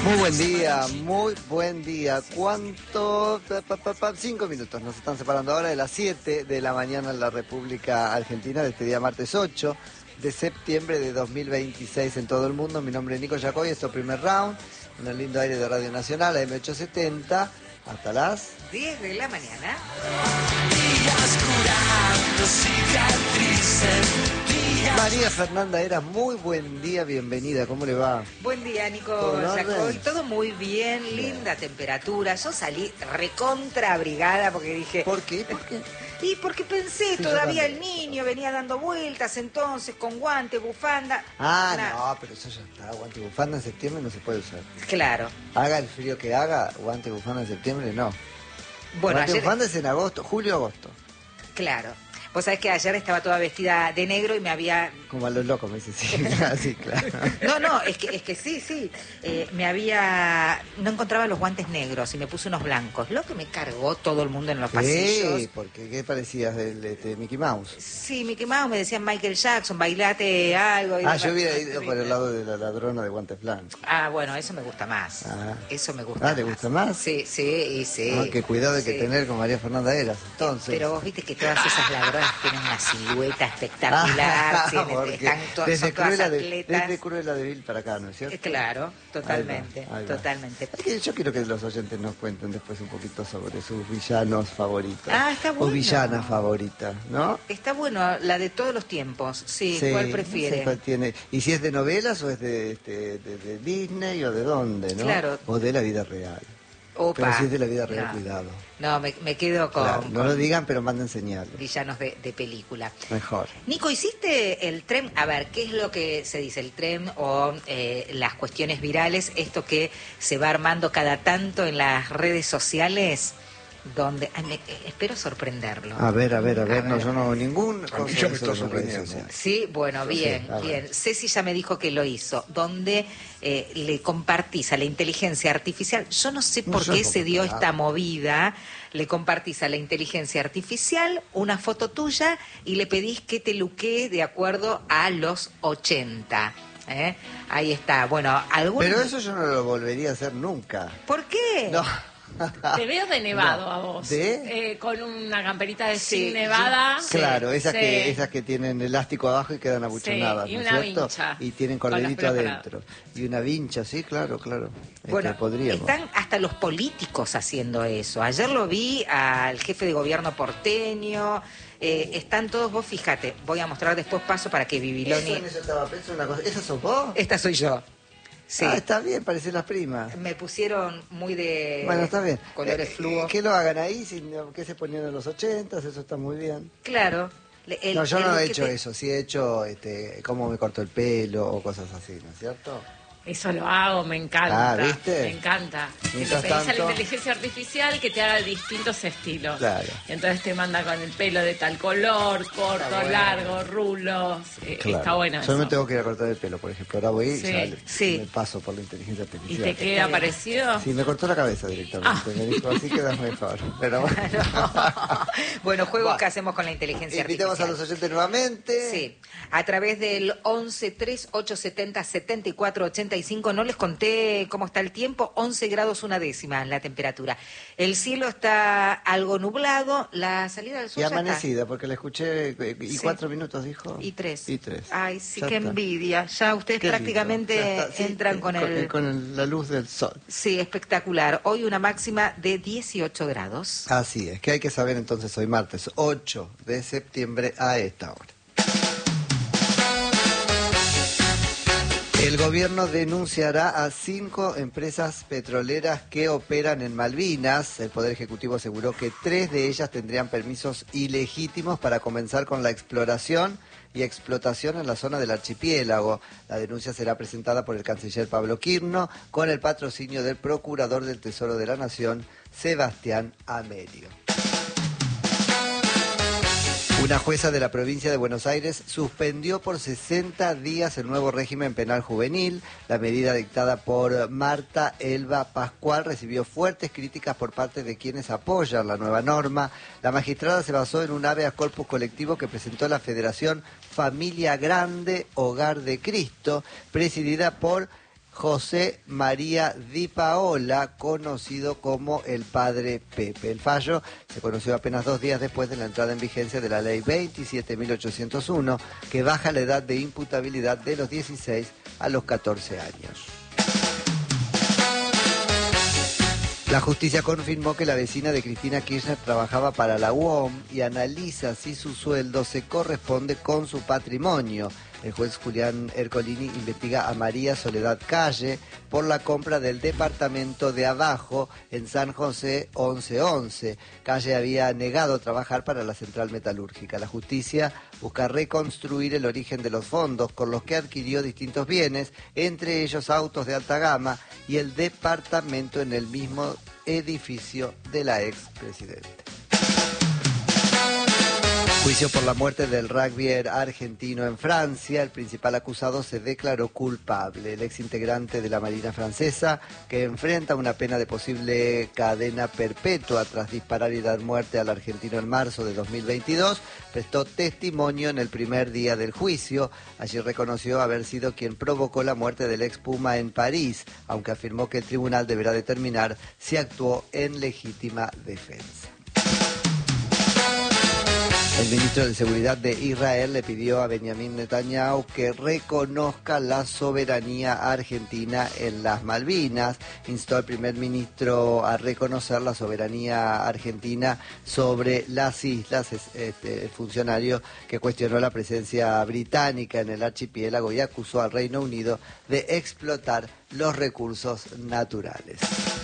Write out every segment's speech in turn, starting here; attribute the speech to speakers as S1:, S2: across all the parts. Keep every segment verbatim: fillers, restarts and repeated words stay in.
S1: Muy buen día, muy buen día. ¿Cuánto? Pa, pa, pa, pa, cinco minutos nos están separando ahora de las siete de la mañana en la República Argentina de este día martes ocho de septiembre de dos mil veintiséis en todo el mundo. Mi nombre es Nico Yacoy, esto es Primer Round, en el lindo aire de Radio Nacional, A M ochocientos setenta, hasta las
S2: diez de la mañana.
S1: María Fernanda Eras, muy buen día, bienvenida, ¿cómo le va?
S2: Buen día, Nico
S1: ¿Todo en
S2: Yacoy.
S1: orden?
S2: Todo muy bien, linda temperatura. Yo salí recontra abrigada porque dije...
S1: ¿Por qué? ¿Por qué?
S2: Y porque pensé,
S1: Sí,
S2: todavía
S1: yo
S2: el
S1: también.
S2: niño venía dando vueltas entonces, con guantes, bufanda.
S1: Ah,
S2: Nah,
S1: no, pero eso ya está, guante y bufanda en septiembre no se puede usar.
S2: Claro.
S1: Haga el frío que haga, guante y bufanda en septiembre no.
S2: Bueno,
S1: guante y
S2: ayer...
S1: bufanda es en agosto, julio-agosto.
S2: Claro. Vos sabés que ayer estaba toda vestida de negro y me había...
S1: Como a los locos, me dice, sí, así, claro.
S2: No, no, es que, es que sí, sí. Eh, me había... No encontraba los guantes negros y me puse unos blancos. Lo que me cargó todo el mundo en los pasillos.
S1: Sí, porque ¿qué parecías del este, Mickey Mouse?
S2: Sí, Mickey Mouse, me decían Michael Jackson, bailate algo. Y
S1: Ah,
S2: de-
S1: yo hubiera ido por el lado de la ladrona de guantes blancos.
S2: Ah, bueno, eso me gusta más.
S1: Ah.
S2: Eso me gusta
S1: Ah, ¿te gusta más?
S2: Sí, sí, y sí.
S1: Ah, qué cuidado hay que
S2: Sí.
S1: tener con María Fernanda Eras, entonces.
S2: Pero vos viste que todas esas ladronas tienen una silueta espectacular,
S1: Ah,
S2: tienen-
S1: porque
S2: están to-
S1: desde
S2: son todas
S1: Cruella de,
S2: atletas.
S1: desde Cruella de Vil para acá, ¿no es
S2: Eh,
S1: cierto?
S2: Claro, totalmente,
S1: Ahí va, ahí va.
S2: totalmente.
S1: Es que yo quiero que los oyentes nos cuenten después un poquito sobre sus villanos favoritos.
S2: Ah, está
S1: O
S2: bueno.
S1: villana favorita, ¿no?
S2: Está bueno, la de todos los tiempos. Sí, ¿cuál
S1: no
S2: prefiere?
S1: sé cuál tiene. Y si es de novelas o es de, este, de, de Disney o de dónde, ¿no?
S2: Claro.
S1: O de la vida real.
S2: Opa.
S1: Pero si es de la vida real,
S2: No.
S1: cuidado.
S2: No, me, me quedo con,
S1: Claro, no
S2: con
S1: lo digan, pero manden señales.
S2: villanos de, de película.
S1: Mejor.
S2: Nico, ¿hiciste el tren? A ver, ¿qué es lo que se dice? ¿El tren o eh, las cuestiones virales? Esto que se va armando cada tanto en las redes sociales, donde... ay, me- eh, espero sorprenderlo.
S1: A ver, a ver, a ver.
S2: A
S1: no,
S2: ver.
S1: yo no hago ningún
S3: A mí
S1: cosa
S3: ya
S1: de
S3: me
S1: eso
S3: está
S1: en las redes
S3: sorprendiendo.
S1: sociales.
S2: Sí, bueno, bien,
S1: Sí, a ver.
S2: bien. Ceci ya me dijo que lo hizo, donde eh, le compartís a la inteligencia artificial, yo no sé
S1: No
S2: por
S1: soy
S2: qué se dio
S1: popular.
S2: esta movida, le compartís a la inteligencia artificial una foto tuya y le pedís que te luquee de acuerdo a los ochenta. ¿eh? Ahí está. Bueno, algunos...
S1: Pero eso yo no lo volvería a hacer nunca.
S2: ¿Por qué?
S1: No.
S4: Te veo de nevado
S1: No.
S4: a vos.
S1: ¿De?
S4: Eh, con una camperita de
S2: Sí,
S4: sin nevada.
S1: Claro, esas,
S4: Sí.
S1: que, esas que tienen elástico abajo y quedan abuchonadas,
S4: Sí, y
S1: ¿no es
S4: una
S1: cierto?
S4: vincha.
S1: Y tienen
S4: Con los
S1: corderito
S4: pelos
S1: adentro. Y una vincha, sí, claro, claro. Este,
S2: Bueno,
S1: podríamos.
S2: están hasta los políticos haciendo eso. Ayer lo vi al jefe de gobierno porteño. eh, están todos, vos fíjate, voy a mostrar después paso para que Bibiloni...
S1: Eso en eso estaba pensando una cosa. ¿Esa sos vos?
S2: Esta soy yo. Sí.
S1: Ah, está bien, parecen las primas.
S2: Me pusieron muy de
S1: Bueno, está bien.
S2: colores
S1: Eh,
S2: fluo.
S1: Que lo hagan ahí, sin, que se ponían en los ochentas, eso está muy bien.
S2: Claro. Le- el-
S1: no, yo
S2: el
S1: no he
S2: que
S1: hecho
S2: te-
S1: eso, sí he hecho este, cómo me corto el pelo o cosas así, ¿no es cierto?
S4: Eso lo hago, me encanta.
S1: Ah, ¿viste?
S4: Me encanta. Que le
S1: Mientras
S4: pedís a la
S1: tanto-
S4: inteligencia artificial que te haga distintos estilos.
S1: Claro.
S4: Entonces te manda con el pelo de tal color, corto,
S2: Está bueno.
S4: largo, rulos. Eh,
S1: Claro.
S4: Está bueno
S1: Yo
S4: eso.
S1: me tengo que ir a cortar el pelo, por ejemplo. Ahora voy y
S4: Sí,
S1: ya le-
S2: sí.
S1: me paso por la inteligencia
S4: ¿Y
S1: artificial.
S4: te queda parecido?
S1: Sí, me cortó la cabeza directamente. Me dijo, así quedas mejor. Pero bueno.
S2: Bueno, juegos
S1: Bueno.
S2: que hacemos con la inteligencia
S1: Invitamos a
S2: artificial.
S1: los oyentes nuevamente.
S2: Sí, a través del once tres ocho setenta setenta y cuatro ochenta y cinco. No les conté cómo está el tiempo, once grados una décima la temperatura. El cielo está algo nublado, la salida del sol
S1: Y
S2: ya está.
S1: amanecida, porque la escuché. ¿Y
S2: Sí.
S1: cuatro minutos dijo?
S2: Y tres.
S1: Y tres.
S2: Ay, sí,
S1: Ya
S2: qué
S1: está.
S2: envidia. Ya ustedes
S1: Qué lindo.
S2: prácticamente
S1: Ya está. Sí,
S2: entran con el...
S1: Con el- la luz del sol.
S2: Sí, espectacular. Hoy una máxima de dieciocho grados.
S1: Así es, que hay que saber entonces hoy martes ocho de septiembre a esta hora. El gobierno denunciará a cinco empresas petroleras que operan en Malvinas. El Poder Ejecutivo aseguró que tres de ellas tendrían permisos ilegítimos para comenzar con la exploración y explotación en la zona del archipiélago. La denuncia será presentada por el canciller Pablo Quirno con el patrocinio del Procurador del Tesoro de la Nación, Sebastián Amelio. Una jueza de la provincia de Buenos Aires suspendió por sesenta días el nuevo régimen penal juvenil. La medida dictada por Marta Elba Pascual recibió fuertes críticas por parte de quienes apoyan la nueva norma. La magistrada se basó en un habeas corpus colectivo que presentó la Federación Familia Grande Hogar de Cristo, presidida por José María Di Paola, conocido como el Padre Pepe. El fallo se conoció apenas dos días después de la entrada en vigencia de la ley veintisiete mil ochocientos uno, que baja la edad de imputabilidad de los dieciséis a los catorce años. La justicia confirmó que la vecina de Cristina Kirchner trabajaba para la U O M y analiza si su sueldo se corresponde con su patrimonio. El juez Julián Ercolini investiga a María Soledad Calle por la compra del departamento de abajo en San José once once. Calle había negado trabajar para la central metalúrgica. La justicia busca reconstruir el origen de los fondos con los que adquirió distintos bienes, entre ellos autos de alta gama y el departamento en el mismo edificio de la expresidenta. Juicio por la muerte del rugbyer argentino en Francia. El principal acusado se declaró culpable. El exintegrante de la Marina francesa, que enfrenta una pena de posible cadena perpetua tras disparar y dar muerte al argentino en marzo de dos mil veintidós, prestó testimonio en el primer día del juicio. Allí reconoció haber sido quien provocó la muerte del ex Puma en París, aunque afirmó que el tribunal deberá determinar si actuó en legítima defensa. El ministro de Seguridad de Israel le pidió a Benjamín Netanyahu que reconozca la soberanía argentina en las Malvinas. Instó al primer ministro a reconocer la soberanía argentina sobre las islas. Este, el funcionario que cuestionó la presencia británica en el archipiélago y acusó al Reino Unido de explotar los recursos naturales.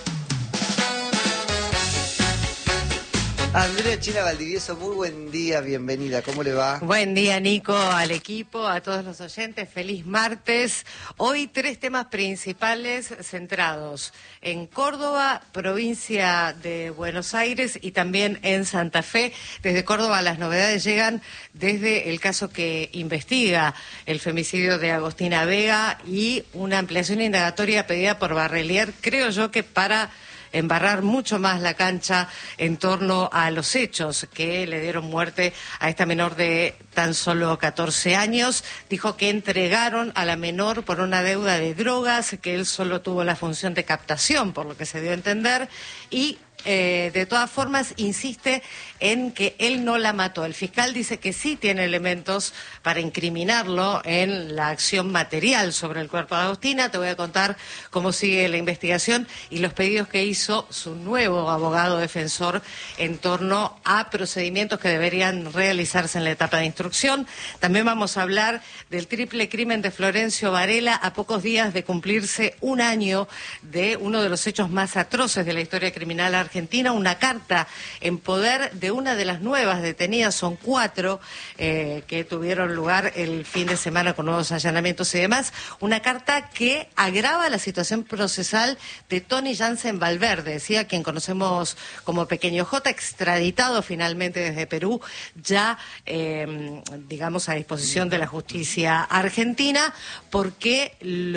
S1: Andrea China Valdivieso, muy buen día, bienvenida, ¿cómo le va?
S3: Buen día, Nico, al equipo, a todos los oyentes, feliz martes. Hoy tres temas principales centrados en Córdoba, provincia de Buenos Aires y también en Santa Fe. Desde Córdoba las novedades llegan desde el caso que investiga el femicidio de Agostina Vega y una ampliación indagatoria pedida por Barrelier, creo yo que para embarrar mucho más la cancha en torno a los hechos que le dieron muerte a esta menor de tan solo catorce años. Dijo que entregaron a la menor por una deuda de drogas, que él solo tuvo la función de captación, por lo que se dio a entender, y Eh, de todas formas, insiste en que él no la mató. El fiscal dice que sí tiene elementos para incriminarlo en la acción material sobre el cuerpo de Agostina. Te voy a contar cómo sigue la investigación y los pedidos que hizo su nuevo abogado defensor en torno a procedimientos que deberían realizarse en la etapa de instrucción. También vamos a hablar del triple crimen de Florencio Varela a pocos días de cumplirse un año de uno de los hechos más atroces de la historia criminal argentina. Argentina, una carta en poder de una de las nuevas detenidas, son cuatro eh, que tuvieron lugar el fin de semana con nuevos allanamientos y demás, una carta que agrava la situación procesal de Tony Jansen Valverde, decía quien conocemos como Pequeño J, extraditado finalmente desde Perú, ya eh, digamos a disposición de la justicia argentina, porque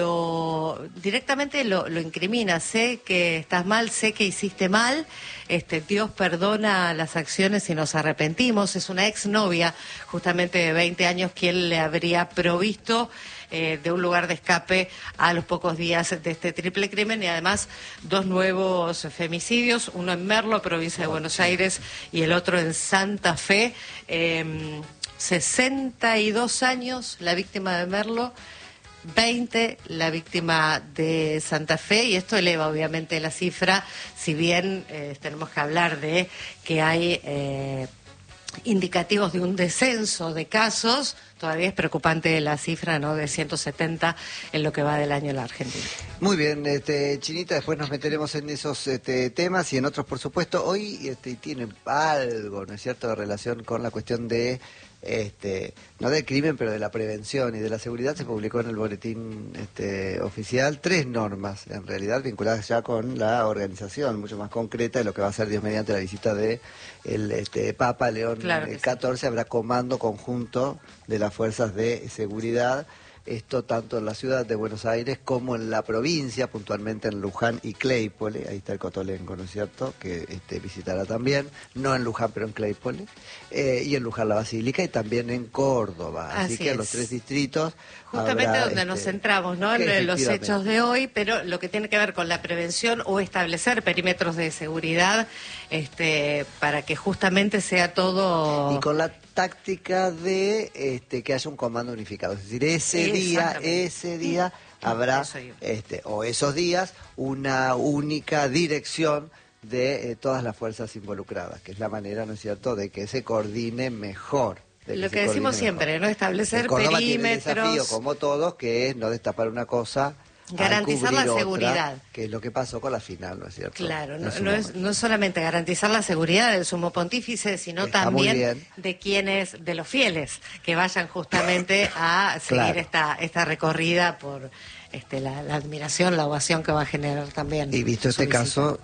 S3: lo directamente lo, lo incrimina. Sé que estás mal, sé que hiciste mal. Este, Dios perdona las acciones y nos arrepentimos. Es una exnovia, justamente de veinte años, quien le habría provisto eh, de un lugar de escape a los pocos días de este triple crimen y además dos nuevos femicidios, uno en Merlo, provincia de Buenos Aires, y el otro en Santa Fe. Eh, sesenta y dos años la víctima de Merlo, veinte la víctima de Santa Fe, y esto eleva obviamente la cifra, si bien eh, tenemos que hablar de que hay eh, indicativos de un descenso de casos, todavía es preocupante la cifra, ¿no?, de ciento setenta en lo que va del año en la Argentina.
S1: Muy bien, este, Chinita, después nos meteremos en esos este, temas y en otros, por supuesto. Hoy este, tiene algo, ¿no es cierto?, de relación con la cuestión de Este, no del crimen, pero de la prevención y de la seguridad. Se publicó en el boletín este, oficial tres normas, en realidad vinculadas ya con la organización, mucho más concreta de lo que va a ser Dios mediante la visita de el este, Papa León
S3: claro
S1: catorce. Sí. Habrá comando conjunto de las fuerzas de seguridad. esto tanto en la ciudad de Buenos Aires como en la provincia, puntualmente en Luján y Claypole. Ahí está el Cotolengo, ¿no es cierto?, que este, visitará también, no en Luján pero en Claypole, eh, y en Luján la Basílica y también en Córdoba. Así,
S3: Así
S1: que en
S3: es.
S1: los tres distritos
S3: Justamente
S1: habrá,
S3: donde
S1: este,
S3: nos centramos, ¿no?
S1: que
S3: En los
S1: efectivamente.
S3: hechos de hoy, pero lo que tiene que ver con la prevención o establecer perímetros de seguridad, este, para que justamente sea todo.
S1: Y con la táctica de este, que haya un comando unificado. Es decir, ese día,
S3: Exactamente.
S1: ese día habrá,
S3: Eso iba.
S1: este, o esos días, una única dirección de eh, todas las fuerzas involucradas, que es la manera, ¿no es cierto?, de que se coordine mejor. de
S3: Lo
S1: se
S3: que decimos
S1: coordine
S3: siempre,
S1: mejor.
S3: ¿no? Establecer
S1: En Córdoba tiene el
S3: perímetros.
S1: desafío, como todos, que es no destapar una cosa, al
S3: Garantizar
S1: cubrir
S3: la
S1: otra,
S3: seguridad.
S1: que es lo que pasó con la final, ¿no es cierto?
S3: Claro,
S1: En
S3: no,
S1: su
S3: no es,
S1: momento.
S3: no es solamente garantizar la seguridad del sumo pontífice, sino
S1: Está muy
S3: también
S1: bien.
S3: de quienes, de los fieles, que vayan justamente a seguir
S1: Claro.
S3: esta, esta recorrida por este, la, la admiración, la ovación que va a generar también.
S1: Y visto
S3: su
S1: este
S3: visita.
S1: caso,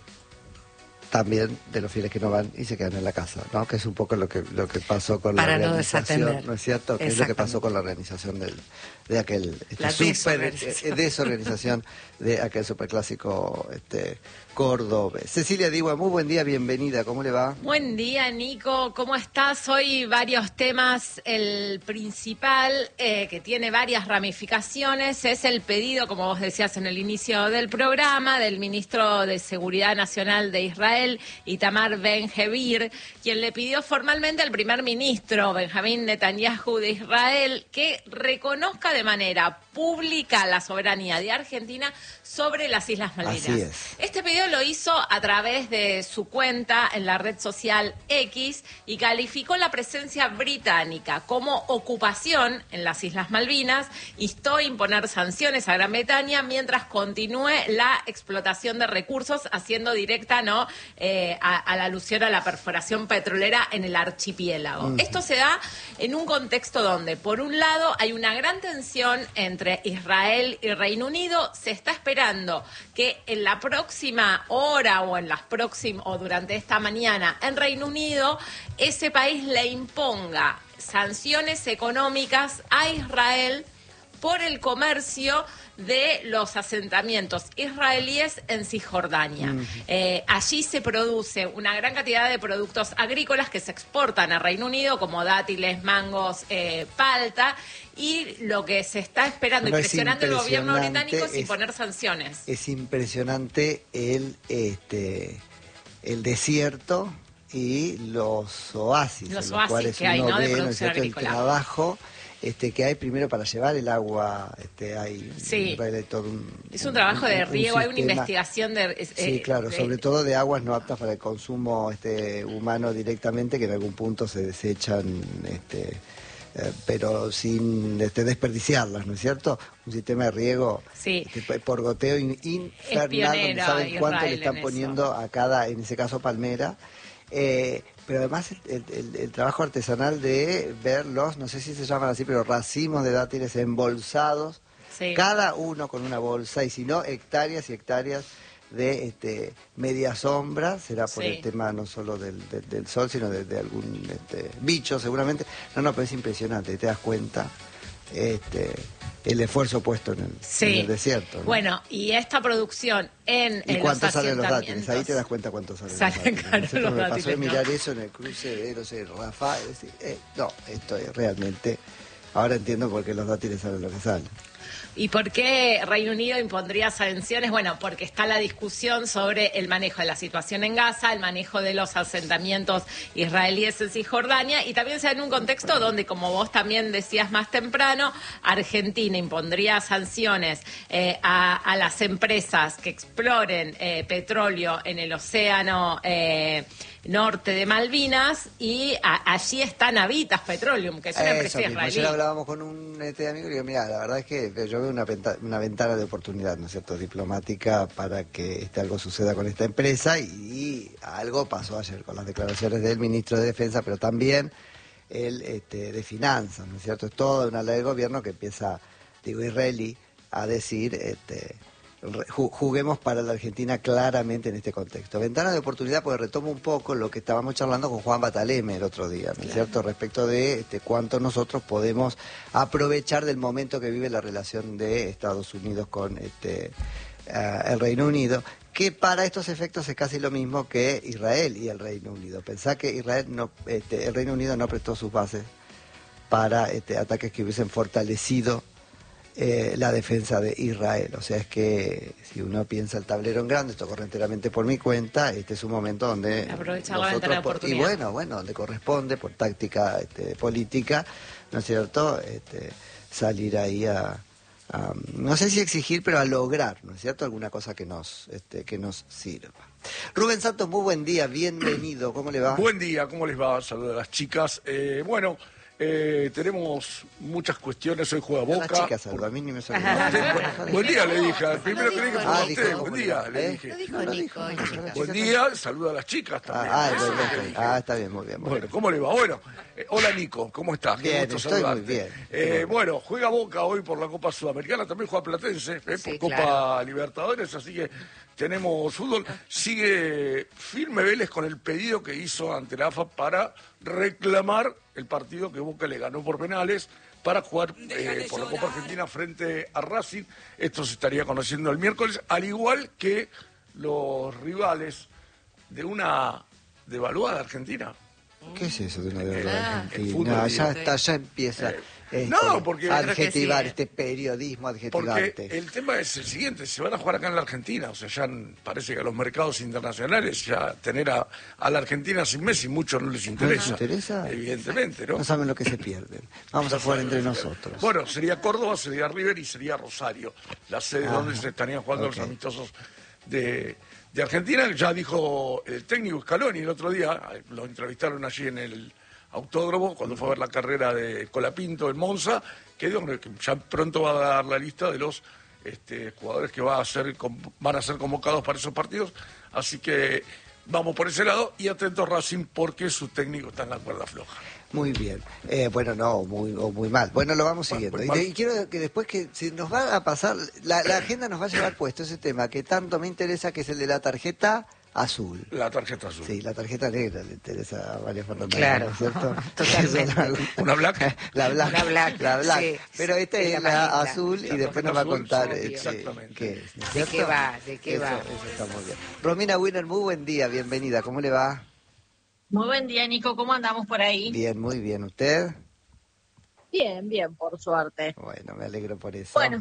S1: también de los fieles que no van y se quedan en la casa, ¿no? Que es un poco lo que lo que pasó con
S3: Para
S1: la
S3: no
S1: organización,
S3: desatender.
S1: ¿no es cierto? Que es lo que pasó
S3: Exactamente.
S1: con la organización del, de aquel este,
S3: La
S1: super,
S3: desorganización.
S1: eh, desorganización de aquel superclásico este, cordobés. Cecilia Digua, muy buen día, bienvenida, ¿cómo le va?
S4: Buen día, Nico. ¿Cómo estás? Hoy varios temas. El principal, eh, que tiene varias ramificaciones, es el pedido, como vos decías en el inicio del programa, del ministro de Seguridad Nacional de Israel, Itamar Ben-Gvir, quien le pidió formalmente al primer ministro, Benjamín Netanyahu de Israel, que reconozca de manera pública la soberanía de Argentina sobre las Islas Malvinas.
S1: Así es.
S4: Este pedido lo hizo a través de su cuenta en la red social X y calificó la presencia británica como ocupación en las Islas Malvinas, instó a imponer sanciones a Gran Bretaña mientras continúe la explotación de recursos, haciendo directa no eh, a, a la alusión a la perforación petrolera en el archipiélago. Mm. Esto se da en un contexto donde, por un lado, hay una gran tensión entre Israel y Reino Unido. Se está esperando que en la próxima hora o en las próximas o durante esta mañana en Reino Unido ese país le imponga sanciones económicas a Israel por el comercio de los asentamientos israelíes en Cisjordania. Uh-huh. Eh, allí se produce una gran cantidad de productos agrícolas que se exportan a Reino Unido, como dátiles, mangos, eh, palta, y lo que se está esperando
S1: Pero
S4: y presionando el gobierno británico es,
S1: es
S4: imponer sanciones.
S1: Es impresionante el, este, el desierto y los oasis,
S4: los
S1: en los
S4: oasis
S1: cuales
S4: que hay,
S1: uno
S4: ¿no? De
S1: ve,
S4: producción
S1: ¿no? el
S4: agrícola.
S1: trabajo este, que hay primero para llevar el agua, este, hay,
S4: sí.
S1: hay todo un,
S4: es un trabajo
S1: un,
S4: de
S1: un
S4: riego,
S1: sistema.
S4: Hay una investigación de... Eh,
S1: sí, claro,
S4: de,
S1: sobre todo de aguas no aptas para el consumo este, humano directamente, que en algún punto se desechan... Este, Eh, pero sin este, desperdiciarlas, ¿no es cierto? Un sistema de riego
S4: sí.
S1: este, por goteo in, infernal, donde saben
S4: Israel
S1: cuánto le están poniendo
S4: eso.
S1: a cada, en ese caso, palmera. Eh, pero además el, el, el trabajo artesanal de verlos, no sé si se llaman así, pero racimos de dátiles embolsados,
S4: sí.
S1: cada uno con una bolsa, y si no, hectáreas y hectáreas de este, media sombra, será por
S4: sí.
S1: el tema no solo del, del, del sol, sino de, de algún este, bicho seguramente. No, no, pero es impresionante, te das cuenta este, el esfuerzo puesto en el,
S4: sí.
S1: en el desierto, ¿no?
S4: Bueno, y esta producción en,
S1: ¿Y
S4: en
S1: cuánto
S4: los
S1: salen los dátiles? Ahí te das cuenta cuánto salen,
S4: salen
S1: los dátiles.
S4: caros los
S1: me
S4: dátiles,
S1: pasó de
S4: ¿no?
S1: mirar eso en el cruce de, no sé, Rafa, y decir, eh, no, esto es realmente... Ahora entiendo por qué los dátiles salen lo que salen.
S4: ¿Y por qué Reino Unido impondría sanciones? Bueno, porque está la discusión sobre el manejo de la situación en Gaza, el manejo de los asentamientos israelíes en Cisjordania, y también se da en un contexto donde, como vos también decías más temprano, Argentina impondría sanciones eh, a, a las empresas que exploren eh, petróleo en el océano eh, norte de Malvinas, y a, allí está Navitas Petroleum, que es una
S1: Eso
S4: empresa
S1: mismo.
S4: israelí.
S1: Ayer hablábamos con un este, amigo y digo, mira, la verdad es que yo veo una, venta, una ventana de oportunidad, ¿no es cierto?, diplomática para que este, algo suceda con esta empresa, y, y algo pasó ayer con las declaraciones del ministro de Defensa, pero también el este, de Finanzas, ¿no es cierto? Es toda una ley de gobierno que empieza, digo, israelí, a decir... este juguemos para la Argentina claramente en este contexto. Ventana de oportunidad, porque retomo un poco lo que estábamos charlando con Juan Bataleme el otro día, ¿no es claro. cierto? Respecto de este, cuánto nosotros podemos aprovechar del momento que vive la relación de Estados Unidos con este, uh, el Reino Unido, que para estos efectos es casi lo mismo que Israel y el Reino Unido. Pensá que Israel no, este, el Reino Unido no prestó sus bases para este, ataques que hubiesen fortalecido Eh, la defensa de Israel. O sea, es que si uno piensa el tablero en grande, esto corre enteramente por mi cuenta, este es un momento donde
S4: aprovechar la ventana de
S1: por,
S4: oportunidad.
S1: y bueno, bueno, donde corresponde por táctica este, política, ¿no es cierto? Este, salir ahí a, a, no sé si exigir, pero a lograr, ¿no es cierto? Alguna cosa que nos, este, que nos sirva. Rubén Santos, muy buen día, bienvenido, ¿cómo le va?
S5: Buen día, ¿cómo les va? Saludos a las chicas. Eh, bueno, Eh, tenemos muchas cuestiones, hoy juega Boca.
S1: A las chicas, Alba, a mí ni me salió.
S5: Buen, buen día, le dije. Al primero que le dije fue
S1: ah,
S5: a usted.
S1: dijo,
S5: Buen día,
S1: ¿eh?
S5: le dije.
S3: Lo dijo Nico.
S5: Buen día, saluda a las chicas también.
S1: Ah, ah,
S5: Eso
S1: bueno,
S5: es lo que dije.
S1: ah, está bien, muy bien. Muy
S5: Bueno,
S1: bien.
S5: ¿cómo le va? Bueno, eh, hola Nico, ¿cómo estás? Qué
S1: Bien,
S5: gusto
S1: estoy
S5: saludarte.
S1: muy bien.
S5: Eh, bueno, juega Boca hoy por la Copa Sudamericana, también juega Platense, eh,
S2: Sí,
S5: por Copa
S2: claro.
S5: Libertadores, así que tenemos fútbol. Sigue firme Vélez con el pedido que hizo ante la A F A para reclamar el partido que Boca le ganó por penales para jugar eh, por la Copa Argentina frente a Racing. Esto se estaría conociendo el miércoles, al igual que los rivales de una devaluada Argentina.
S1: ¿Qué es eso de una devaluada
S3: Ah,
S1: argentina?
S5: el fútbol,
S1: No,
S5: digo.
S1: ya está, ya empieza
S5: Eh,
S1: este,
S5: no, porque-
S1: a
S3: Creo que
S1: adjetivar,
S3: sí, eh.
S1: este periodismo adjetivante.
S5: Porque el tema es el siguiente, se van a jugar acá en la Argentina, o sea, ya parece que a los mercados internacionales ya tener a, a la Argentina sin Messi mucho no les interesa.
S1: ¿No les interesa?
S5: Evidentemente, ¿no?
S1: No saben lo que se pierden. Vamos a jugar entre nosotros.
S5: Bueno, sería Córdoba, sería River y sería Rosario, las sedes
S1: Ah,
S5: donde se estarían jugando
S1: ok.
S5: los amistosos de, de Argentina. Ya dijo el técnico Scaloni el otro día, lo entrevistaron allí en el autódromo cuando fue a ver la carrera de Colapinto en Monza, que dijo que ya pronto va a dar la lista de los este, jugadores que va a ser, van a ser convocados para esos partidos. Así que vamos por ese lado y atento Racing porque su técnico está en la cuerda floja.
S1: Muy bien. Eh, bueno, no, muy, o muy mal. Bueno, lo vamos
S5: Bueno,
S1: siguiendo.
S5: pues
S1: Y,
S5: mal.
S1: y quiero que después que si nos va a pasar, la, la agenda nos va a llevar puesto ese tema que tanto me interesa, que es el de la tarjeta azul.
S5: La tarjeta azul.
S1: Sí, la tarjeta negra le interesa a María Fernanda.
S2: Claro,
S1: ¿no es cierto?
S2: totalmente.
S5: ¿Una black?
S1: La black.
S2: Una black,
S1: La black.
S2: sí,
S1: Pero esta
S2: es
S1: es
S2: la
S1: la,
S2: más linda.
S1: azul y
S5: La
S1: después nos
S5: tarjeta
S1: va a
S5: azul,
S1: contar
S5: sí,
S1: este,
S5: exactamente.
S1: qué es. ¿no es
S2: ¿De qué
S1: cierto?
S2: va? ¿De qué
S1: Eso-
S2: va?
S1: Eso está muy bien. Romina Wiener, muy buen día, bienvenida. ¿Cómo le va?
S6: Muy buen día, Nico. ¿Cómo andamos por ahí?
S1: Bien, muy bien. ¿Usted?
S6: Bien, bien, por suerte.
S1: Bueno, me alegro por eso.
S6: Bueno,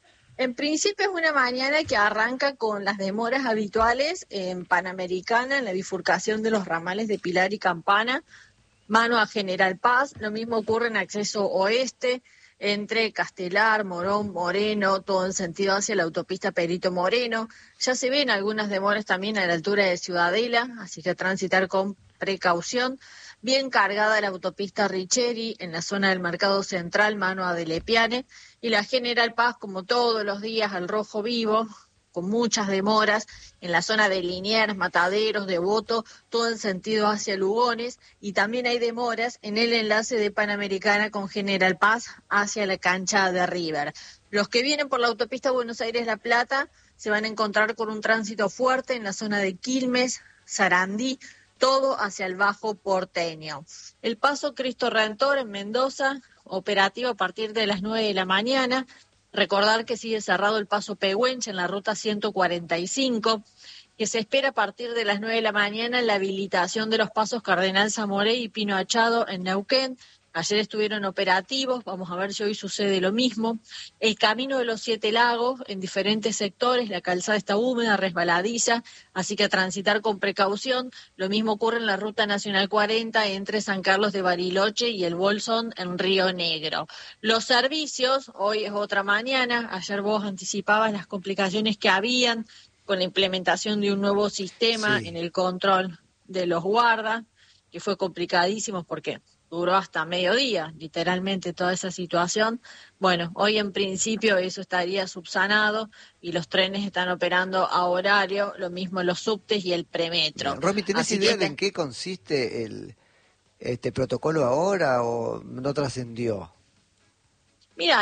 S6: en principio es una mañana que arranca con las demoras habituales en Panamericana, en la bifurcación de los ramales de Pilar y Campana, mano a General Paz. Lo mismo ocurre en acceso oeste, entre Castelar, Morón, Moreno, todo en sentido hacia la autopista Perito Moreno. Ya se ven algunas demoras también a la altura de Ciudadela, así que a transitar con precaución. Bien cargada la autopista Richeri en la zona del Mercado Central, mano a Delepiane, y la General Paz, como todos los días, al rojo vivo, con muchas demoras en la zona de Liniers, Mataderos, Devoto, todo en sentido hacia Lugones, y también hay demoras en el enlace de Panamericana con General Paz hacia la cancha de River. Los que vienen por la autopista Buenos Aires-La Plata se van a encontrar con un tránsito fuerte en la zona de Quilmes, Sarandí, todo hacia el Bajo Porteño. El paso Cristo Redentor en Mendoza, operativo a partir de las nueve de la mañana. Recordar que sigue cerrado el paso Pehuenche en la ruta ciento cuarenta y cinco, que se espera a partir de las nueve de la mañana la habilitación de los pasos Cardenal Zamoré y Pino Achado en Neuquén. Ayer estuvieron operativos, vamos a ver si hoy sucede lo mismo. El camino de los Siete Lagos en diferentes sectores, la calzada está húmeda, resbaladiza, así que a transitar con precaución. Lo mismo ocurre en la Ruta Nacional cuarenta entre San Carlos de Bariloche y el Bolsón en Río Negro. Los servicios, hoy es otra mañana, ayer vos anticipabas las complicaciones que habían con la implementación de un nuevo sistema
S1: Sí.
S6: en el control de los guardas, que fue complicadísimo porque duró hasta mediodía, literalmente, toda esa situación. Bueno, hoy en principio eso estaría subsanado y los trenes están operando a horario, lo mismo los subtes y el premetro.
S1: Bien. Romy, ¿tenés
S6: Así
S1: idea
S6: que
S1: de en qué consiste el este protocolo ahora o no trascendió?
S6: Mira, lo,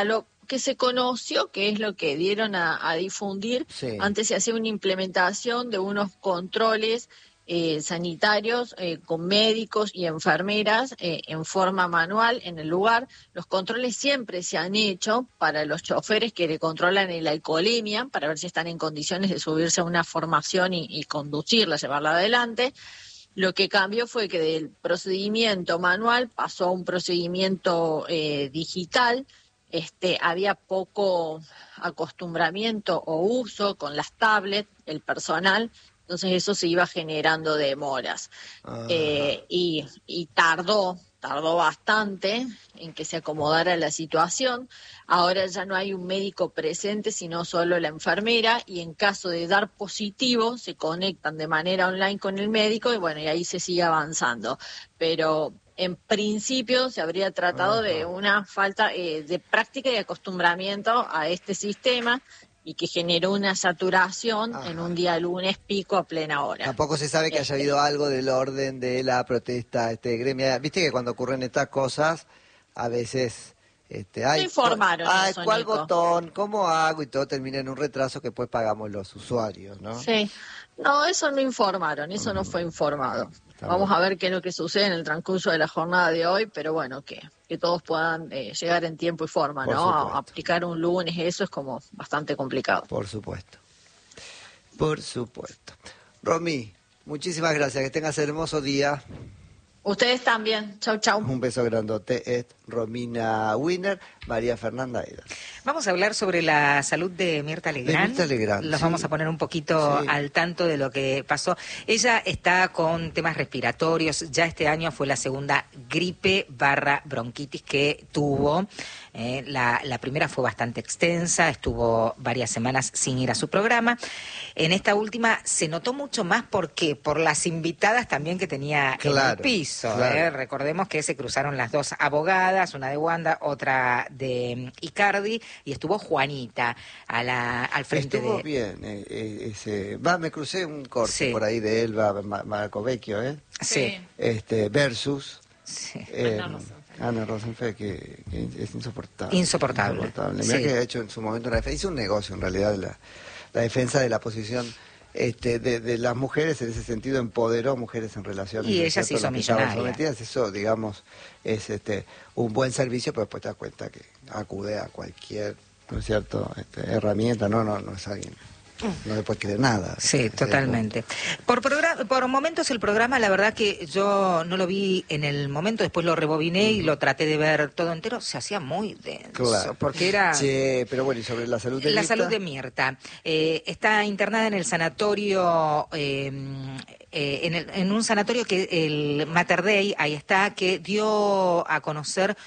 S6: que se conoció, que es lo que dieron a, a difundir,
S1: Sí.
S6: antes se hacía una implementación de unos controles eh, sanitarios eh, con médicos y enfermeras eh, en forma manual en el lugar. Los controles siempre se han hecho para los choferes que le controlan la alcoholemia, para ver si están en condiciones de subirse a una formación y, y conducirla, llevarla adelante. Lo que cambió fue que del procedimiento manual pasó a un procedimiento eh, digital. Este, había poco acostumbramiento o uso con las tablets, el personal, entonces eso se iba generando demoras. Eh, y, y tardó, tardó bastante en que se acomodara la situación. Ahora ya no hay un médico presente, sino solo la enfermera, y en caso de dar positivo se conectan de manera online con el médico y bueno, y ahí se sigue avanzando. Pero en principio se habría tratado Ajá. de una falta eh, de práctica y acostumbramiento a este sistema, y que generó una saturación Ajá. en un día lunes pico a plena hora.
S1: Tampoco se sabe que haya habido algo del orden de la protesta este gremia. Viste que cuando ocurren estas cosas, a veces... Este, ay,
S6: no informaron
S1: ay,
S6: eso,
S1: ¿cuál
S6: Nico?
S1: botón? ¿Cómo hago? Y todo termina en un retraso que después pagamos los usuarios, ¿no?
S6: Sí. No, eso no informaron, eso no fue informado. Está Vamos bueno. a ver qué es lo que sucede en el transcurso de la jornada de hoy, pero bueno, que, que todos puedan eh, llegar en tiempo y forma, Por ¿no? A, a aplicar un lunes, eso es como bastante complicado.
S1: Por supuesto. Por supuesto. Romy, muchísimas gracias, que tengas hermoso día.
S6: Ustedes también. Chau, chau.
S1: Un beso grandote. Es Romina Wiener, María Fernanda Eda.
S2: Vamos a hablar sobre la salud de Mirta Legrand.
S1: De Mirta Legrand.
S2: Los
S1: sí.
S2: vamos a poner un poquito sí. al tanto de lo que pasó. Ella está con temas respiratorios. Ya este año fue la segunda gripe barra bronquitis que tuvo. Eh, la, la primera fue bastante extensa, estuvo varias semanas sin ir a su programa. En esta última se notó mucho más porque por las invitadas también que tenía claro, en el piso. Claro. Eh. Recordemos que se cruzaron las dos abogadas, una de Wanda, otra de Icardi, y estuvo Juanita a la, al frente
S1: estuvo
S2: de...
S1: bien, eh, ese... Va, me crucé un corte sí. por ahí de Elba Marcovecchio, ¿eh?
S2: Sí.
S1: Este, versus...
S2: Sí.
S1: Eh, Ana Rosenfeld, que, que es insoportable.
S2: Insoportable.
S1: insoportable. Mira sí. que ha hecho en su momento una defensa, hizo un negocio en realidad, la, la defensa de la posición este, de, de las mujeres, en ese sentido empoderó mujeres en relación.
S2: Y ella se hizo millonaria.
S1: Eso, digamos, es este un buen servicio, pero después te das cuenta que acude a cualquier, ¿no es cierto?, este, herramienta, no, no, no es alguien. No le puedes creer nada.
S2: Sí, totalmente. Por programa, por momentos el programa, la verdad que yo no lo vi en el momento, después lo rebobiné y lo traté de ver todo entero, se hacía muy denso,
S1: claro.
S2: porque era...
S1: Sí, pero bueno, y sobre la salud de
S2: La
S1: Mirta.
S2: salud de Mirta. Eh, está internada en el sanatorio, eh, eh, en, el, en un sanatorio que el Mater Dei, ahí está, que dio a conocer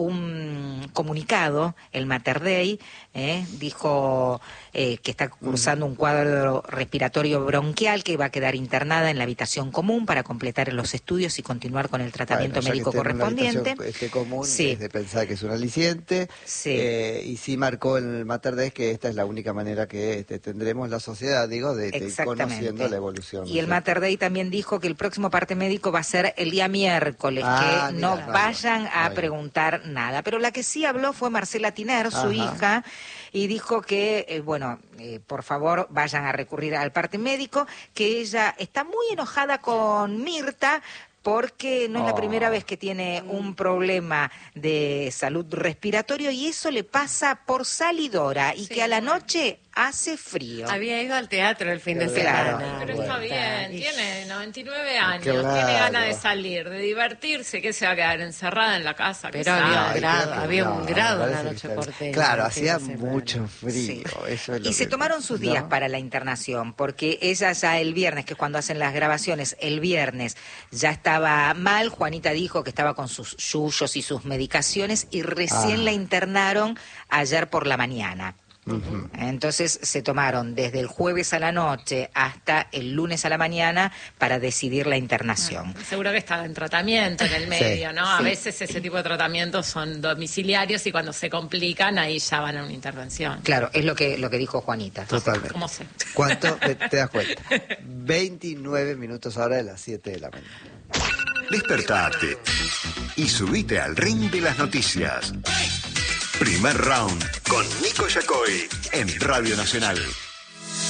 S2: un comunicado, el Mater Dei, eh, dijo eh, que está cursando un cuadro respiratorio bronquial, que va a quedar internada en la habitación común para completar los estudios y continuar con el tratamiento
S1: bueno,
S2: médico correspondiente.
S1: Este común
S2: sí.
S1: es de pensar que es un aliciente,
S2: sí.
S1: eh, y sí marcó en el Mater Dei que esta es la única manera que este, tendremos la sociedad, digo, de, de ir conociendo la evolución.
S2: Y el Mater Dei también dijo que el próximo parte médico va a ser el día miércoles,
S1: ah,
S2: que
S1: mira,
S2: no
S1: no,
S2: vayan
S1: no,
S2: a
S1: no,
S2: preguntar nada. Pero la que sí habló fue Marcela Tiner, su
S1: Ajá.
S2: hija, y dijo que, eh, bueno, eh, por favor vayan a recurrir al parte médico, que ella está muy enojada con Mirta, porque no es
S1: oh.
S2: la primera vez que tiene un problema de salud respiratorio y eso le pasa por salidora y sí, que a la noche hace frío.
S3: Había ido al teatro el fin de
S2: claro.
S3: semana.
S4: Pero
S3: bueno.
S4: está bien, tiene noventa y nueve años,
S1: claro.
S4: tiene ganas de salir, de divertirse, que se va a quedar encerrada en la casa.
S3: Pero había un grado,
S1: no,
S3: había
S1: no,
S3: un grado
S1: no,
S3: la
S1: no,
S3: noche
S1: no,
S3: porteña.
S1: Claro, hacía mucho frío. Sí. Eso es lo
S2: y se
S1: que,
S2: tomaron sus días
S1: ¿no?
S2: para la internación, porque ella ya el viernes, que es cuando hacen las grabaciones, el viernes ya estaba mal. Juanita dijo que estaba con sus yuyos y sus medicaciones y recién ah. la internaron ayer por la mañana. Uh-huh. Entonces se tomaron desde el jueves a la noche hasta el lunes a la mañana para decidir la internación.
S4: Bueno, seguro que estaba en tratamiento en el medio,
S1: sí,
S4: ¿no? A
S2: sí.
S4: veces ese tipo de tratamientos son domiciliarios y cuando se complican ahí ya van a una intervención.
S2: Claro, es lo que lo que dijo Juanita.
S1: Totalmente.
S4: ¿Cómo sé?
S1: ¿Cuánto? Te das cuenta. veintinueve minutos ahora de las siete de la mañana.
S7: Despertate y subite al ring de las noticias. Primer round con Nico Yacoy en Radio Nacional.